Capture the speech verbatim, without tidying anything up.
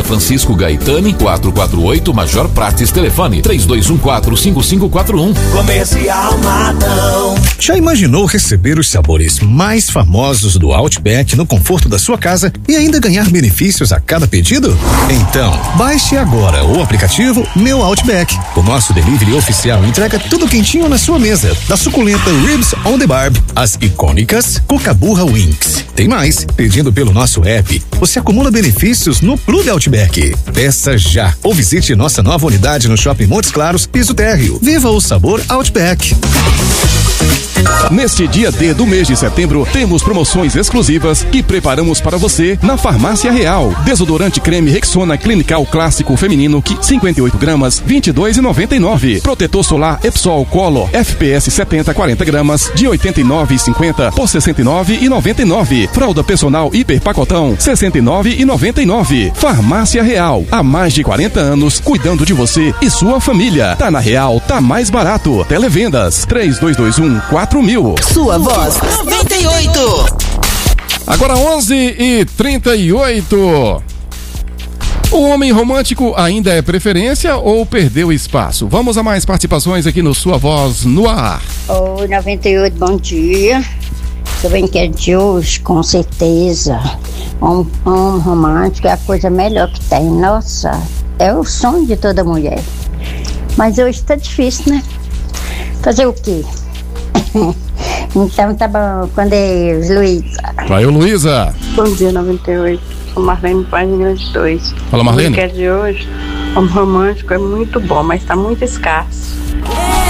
Francisco Gaetani, quatrocentos e quarenta e oito, Major Prates, telefone três dois um quatro, cinco cinco quatro um. Comercial Matão. Já imaginou receber os sabores mais famosos do Outback no conforto da sua casa e ainda ganhar benefícios a cada pedido? Então, baixe agora o aplicativo Meu Outback. O nosso delivery oficial entrega tudo quentinho na sua mesa, da suculenta Ribs on the Barb, as icônicas Cucaburra Wings. Tem mais, pedindo pelo nosso app, você acumula benefícios no Clube Outback. Peça já ou visite nossa nova unidade no Shopping Montes Claros, piso térreo. Viva o sabor Outback. Neste dia D do mês de setembro, temos promoções exclusivas que preparamos para você na Farmácia Real. Desodorante creme Rexona Clinical Clássico Feminino, que cinquenta e oito gramas, vinte e dois reais e noventa e nove centavos. Protetor solar Epsol Color F P S setenta, quarenta gramas, de oitenta e nove reais e cinquenta centavos por sessenta e nove reais e noventa e nove centavos. Fralda personal hiper pacotão, sessenta e nove reais e noventa e nove centavos. Farmácia Real, há mais de quarenta anos, cuidando de você e sua família. Tá na Real, tá mais barato. Televendas três dois dois um, quatro mil. Sua voz noventa e oito. Agora onze e trinta e oito. O homem romântico ainda é preferência ou perdeu espaço? Vamos a mais participações aqui no Sua Voz no Ar. Oi, noventa e oito, bom dia. Seu brinquedo de hoje, com certeza. Um, um romântico é a coisa melhor que tem. Nossa, é o sonho de toda mulher. Mas hoje tá difícil, né? Fazer o quê? Então tá bom, com Deus, Luísa. Vai, ô Luísa. Bom dia, noventa e oito. Sou Marlene Página de dois. Fala, Marlene. O brinquedo de hoje, o romântico é muito bom, mas tá muito escasso.